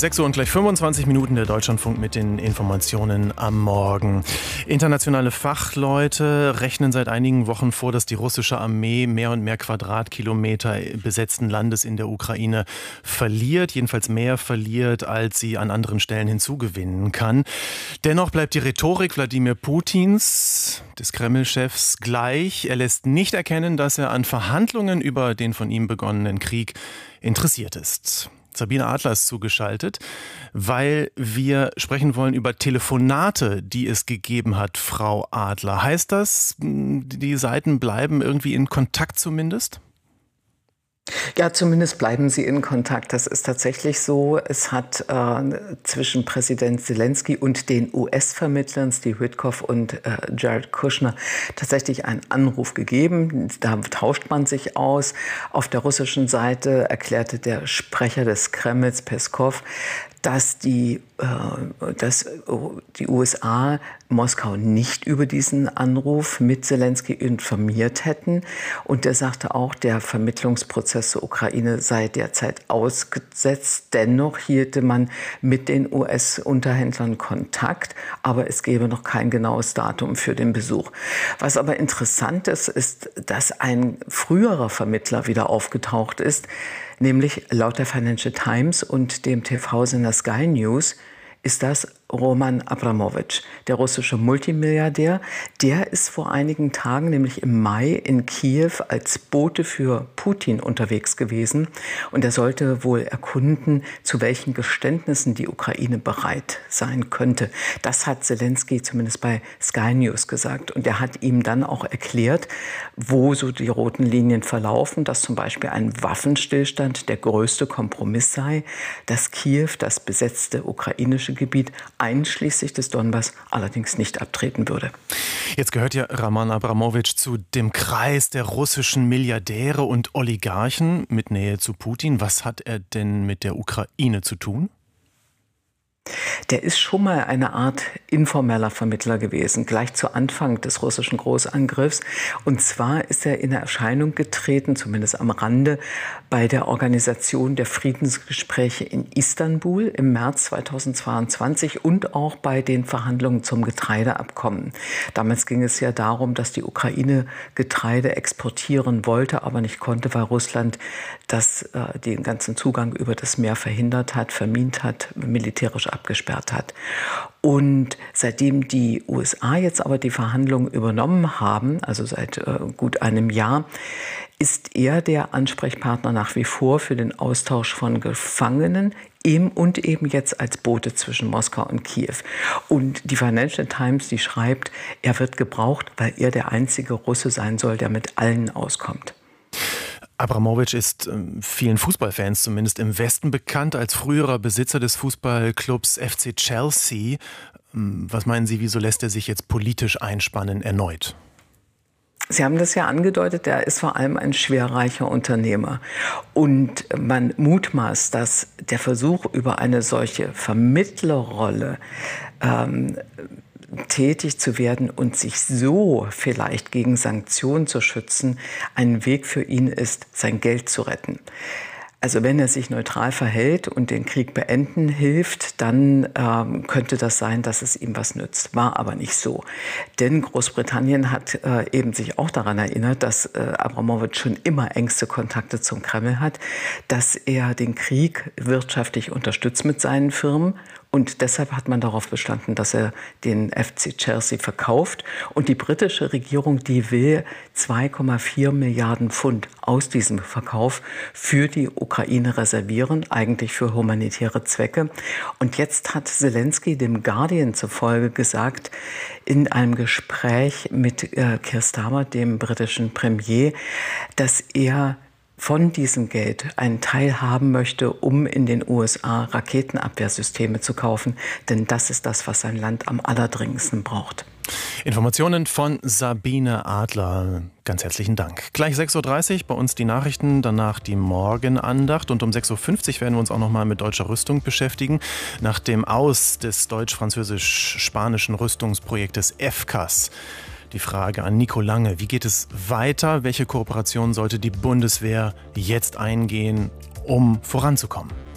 6 Uhr und gleich 25 Minuten der Deutschlandfunk mit den Informationen am Morgen. Internationale Fachleute rechnen seit einigen Wochen vor, dass die russische Armee mehr und mehr Quadratkilometer besetzten Landes in der Ukraine verliert, jedenfalls mehr verliert, als sie an anderen Stellen hinzugewinnen kann. Dennoch bleibt die Rhetorik Wladimir Putins, des Kreml-Chefs, gleich. Er lässt nicht erkennen, dass er an Verhandlungen über den von ihm begonnenen Krieg interessiert ist. Sabine Adler ist zugeschaltet, weil wir sprechen wollen über Telefonate, die es gegeben hat, Frau Adler. Heißt das, die Seiten bleiben irgendwie in Kontakt zumindest? Ja, zumindest bleiben sie in Kontakt. Das ist tatsächlich so. Es hat zwischen Präsident Zelensky und den US-Vermittlern Steve Witkoff und Jared Kushner tatsächlich einen Anruf gegeben. Da tauscht man sich aus. Auf der russischen Seite erklärte der Sprecher des Kremls, Peskov, dass die USA Moskau nicht über diesen Anruf mit Zelensky informiert hätten. Und er sagte auch, der Vermittlungsprozess zur Ukraine sei derzeit ausgesetzt. Dennoch hielte man mit den US-Unterhändlern Kontakt, aber es gäbe noch kein genaues Datum für den Besuch. Was aber interessant ist, ist, dass ein früherer Vermittler wieder aufgetaucht ist, nämlich laut der Financial Times und dem TV-Sender Sky News ist das Roman Abramowitsch, der russische Multimilliardär. Der ist vor einigen Tagen, nämlich im Mai, in Kiew als Bote für Putin unterwegs gewesen. Und er sollte wohl erkunden, zu welchen Geständnissen die Ukraine bereit sein könnte. Das hat Zelensky zumindest bei Sky News gesagt. Und er hat ihm dann auch erklärt, wo so die roten Linien verlaufen, dass zum Beispiel ein Waffenstillstand der größte Kompromiss sei, dass Kiew, das besetzte ukrainische Gebiet, einschließlich des Donbass, allerdings nicht abtreten würde. Jetzt gehört ja Roman Abramowitsch zu dem Kreis der russischen Milliardäre und Oligarchen mit Nähe zu Putin. Was hat er denn mit der Ukraine zu tun? Der ist schon mal eine Art informeller Vermittler gewesen, gleich zu Anfang des russischen Großangriffs. Und zwar ist er in Erscheinung getreten, zumindest am Rande, bei der Organisation der Friedensgespräche in Istanbul im März 2022 und auch bei den Verhandlungen zum Getreideabkommen. Damals ging es ja darum, dass die Ukraine Getreide exportieren wollte, aber nicht konnte, weil Russland den ganzen Zugang über das Meer verhindert hat, vermint hat, militärisch abgesperrt hat. Und seitdem die USA jetzt aber die Verhandlungen übernommen haben, also seit gut einem Jahr, ist er der Ansprechpartner nach wie vor für den Austausch von Gefangenen und eben jetzt als Bote zwischen Moskau und Kiew. Und die Financial Times, die schreibt, er wird gebraucht, weil er der einzige Russe sein soll, der mit allen auskommt. Abramowitsch ist vielen Fußballfans zumindest im Westen bekannt als früherer Besitzer des Fußballclubs FC Chelsea. Was meinen Sie, wieso lässt er sich jetzt politisch einspannen erneut? Sie haben das ja angedeutet, er ist vor allem ein schwerreicher Unternehmer. Und man mutmaßt, dass der Versuch, über eine solche Vermittlerrolle tätig zu werden und sich so vielleicht gegen Sanktionen zu schützen, ein Weg für ihn ist, sein Geld zu retten. Also wenn er sich neutral verhält und den Krieg beenden hilft, dann könnte das sein, dass es ihm was nützt. War aber nicht so. Denn Großbritannien hat eben sich auch daran erinnert, dass Abramowitsch schon immer engste Kontakte zum Kreml hat, dass er den Krieg wirtschaftlich unterstützt mit seinen Firmen. Und deshalb hat man darauf bestanden, dass er den FC Chelsea verkauft. Und die britische Regierung, die will 2,4 Milliarden Pfund aus diesem Verkauf für die Ukraine reservieren, eigentlich für humanitäre Zwecke. Und jetzt hat Zelensky dem Guardian zufolge gesagt, in einem Gespräch mit Keir Starmer, dem britischen Premier, dass er von diesem Geld einen Teil haben möchte, um in den USA Raketenabwehrsysteme zu kaufen. Denn das ist das, was sein Land am allerdringendsten braucht. Informationen von Sabine Adler. Ganz herzlichen Dank. Gleich 6.30 Uhr bei uns die Nachrichten, danach die Morgenandacht. Und um 6.50 Uhr werden wir uns auch noch mal mit deutscher Rüstung beschäftigen. Nach dem Aus des deutsch-französisch-spanischen Rüstungsprojektes FCAS. Die Frage an Nico Lange, wie geht es weiter? Welche Kooperation sollte die Bundeswehr jetzt eingehen, um voranzukommen?